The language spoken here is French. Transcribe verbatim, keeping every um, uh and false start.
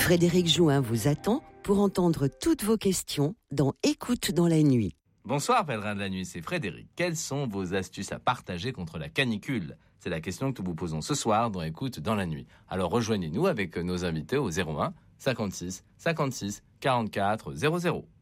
Frédéric Jouin vous attend pour entendre toutes vos questions dans Écoute dans la nuit. Bonsoir pèlerins de la nuit, c'est Frédéric. Quelles sont vos astuces à partager contre la canicule ? C'est la question que nous vous posons ce soir dans Écoute dans la nuit. Alors rejoignez-nous avec nos invités au zéro un cinquante-six cinquante-six quarante-quatre zéro zéro.